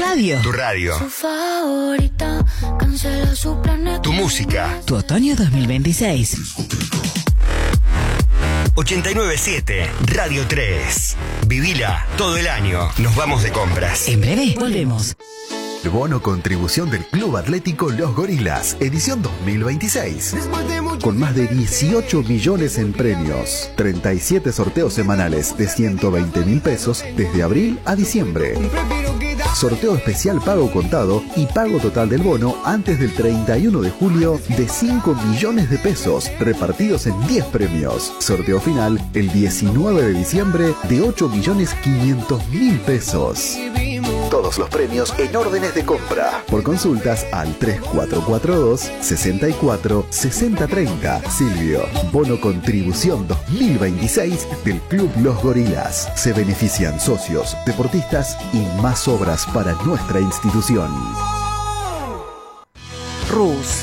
radio. Tu radio. Su favorita, cancela su planeta. Tu música. Tu otoño 2026. 89.7 Radio 3. Vivila todo el año. Nos vamos de compras. En breve volvemos. El bono contribución del Club Atlético Los Gorilas, edición 2026. Con más de 18 millones en premios. 37 sorteos semanales de 120.000 pesos desde abril a diciembre. Sorteo especial pago contado y pago total del bono antes del 31 de julio de 5 millones de pesos repartidos en 10 premios. Sorteo final el 19 de diciembre de 8.500.000 pesos. Todos los premios en órdenes de compra. Por consultas al 3442 64 6030. Silvio, bono contribución 2026 del Club Los Gorilas. Se benefician socios, deportistas y más obras para nuestra institución. RUS,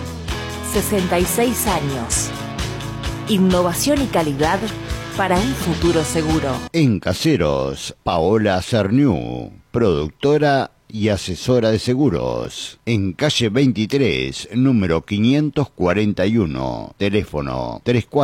66 años. Innovación y calidad para un futuro seguro. En Caseros, Paola Cerniú, productora y asesora de seguros. En calle 23, número 541. Teléfono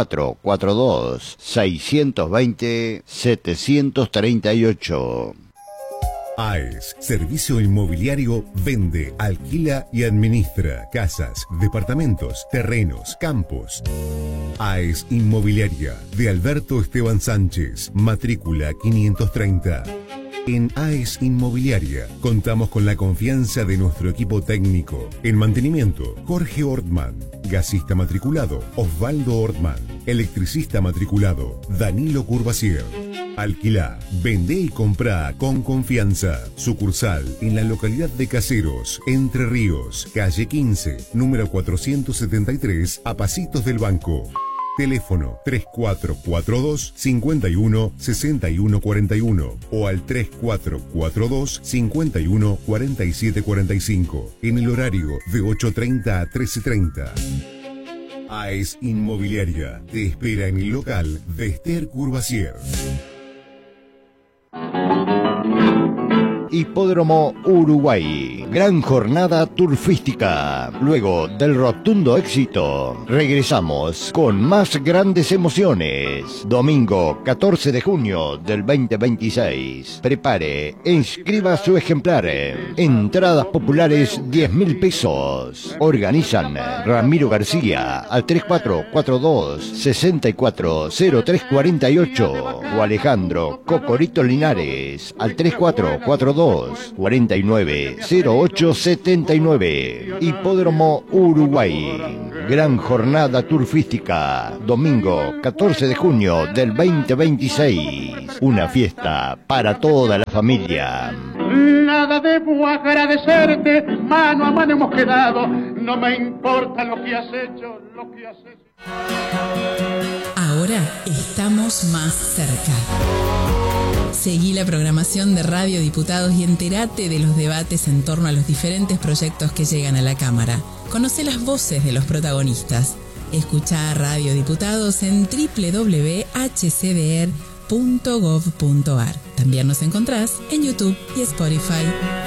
3442-620-738. AES, Servicio Inmobiliario, vende, alquila y administra casas, departamentos, terrenos, campos. AES Inmobiliaria, de Alberto Esteban Sánchez, matrícula 530. En AES Inmobiliaria contamos con la confianza de nuestro equipo técnico. En mantenimiento, Jorge Ortman. Gasista matriculado, Osvaldo Ortman. Electricista matriculado, Danilo Curvacier. Alquilá, vendé y comprá con confianza. Sucursal en la localidad de Caseros, Entre Ríos, calle 15, número 473, a pasitos del banco. Teléfono 3442 51 61 41 o al 3442 51 47 45 en el horario de 8:30 a 13:30. AES Inmobiliaria te espera en el local de Esther Curvacier. Hipódromo Uruguay. Gran jornada turfística. Luego del rotundo éxito, regresamos con más grandes emociones. Domingo 14 de junio del 2026. Prepare e inscriba su ejemplar. Entradas populares 10.000 pesos. Organizan Ramiro García al 3442-640348 o Alejandro Cocorito Linares al 3442 490879. Hipódromo Uruguay. Gran jornada turfística. Domingo 14 de junio del 2026. Una fiesta para toda la familia. Nada debo agradecerte, mano a mano hemos quedado. No me importa lo que has hecho, lo que has hecho. Ahora estamos más cerca. Seguí la programación de Radio Diputados y entérate de los debates en torno a los diferentes proyectos que llegan a la Cámara. Conoce las voces de los protagonistas. Escuchá a Radio Diputados en www.hcdr.gov.ar. También nos encontrás en YouTube y Spotify.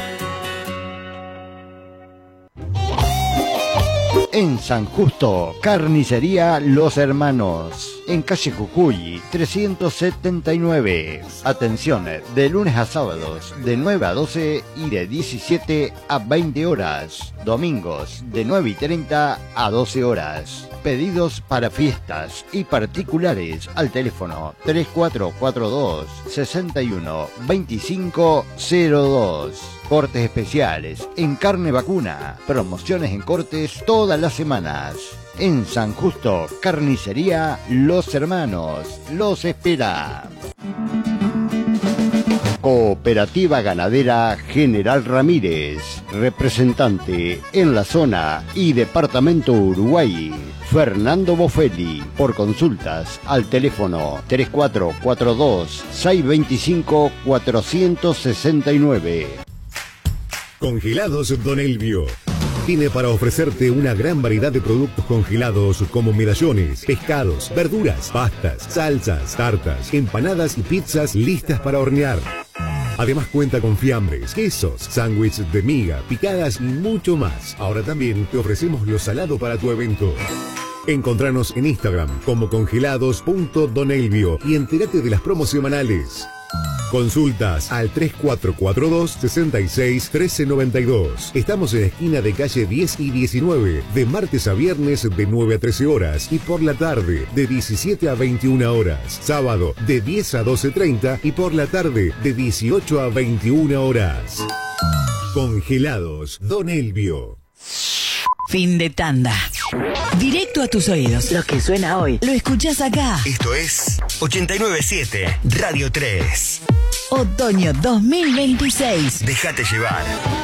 En San Justo, Carnicería Los Hermanos. En calle Jujuy, 379. Atención, de lunes a sábados, de 9 a 12 y de 17 a 20 horas. Domingos, de 9:30 a 12 horas. Pedidos para fiestas y particulares al teléfono 3442 61 2502. Cortes especiales en carne vacuna. Promociones en cortes todas las semanas. En San Justo, Carnicería Los Hermanos. Los espera. Cooperativa Ganadera General Ramírez. Representante en la zona y departamento Uruguay. Fernando Bofelli. Por consultas al teléfono 3442-625-469. Congelados Don Elvio. Tiene para ofrecerte una gran variedad de productos congelados como medallones, pescados, verduras, pastas, salsas, tartas, empanadas y pizzas listas para hornear. Además cuenta con fiambres, quesos, sándwiches de miga, picadas y mucho más. Ahora también te ofrecemos lo salado para tu evento. Encontranos en Instagram como congelados.donelvio y entérate de las promos semanales. Consultas al 3442-661392. Estamos en la esquina de calle 10 y 19, de martes a viernes de 9 a 13 horas y por la tarde de 17 a 21 horas. Sábado de 10 a 12:30 y por la tarde de 18 a 21 horas. Congelados Don Elvio. Fin de tanda. Directo a tus oídos. Lo que suena hoy, lo escuchás acá. Esto es 897 Radio 3. Otoño 2026. Déjate llevar.